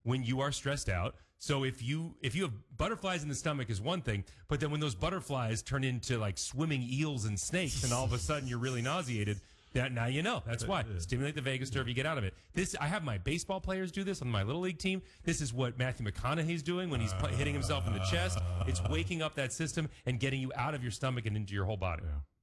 when you are stressed out. So if you have butterflies in the stomach is one thing, but then when those butterflies turn into like swimming eels and snakes, and all of a sudden you're really nauseated, that now you know. That's why. Stimulate the vagus nerve, you get out of it. I have my baseball players do this on my little league team. This is what Matthew McConaughey's doing when he's hitting himself in the chest. It's waking up that system and getting you out of your stomach and into your whole body. Yeah.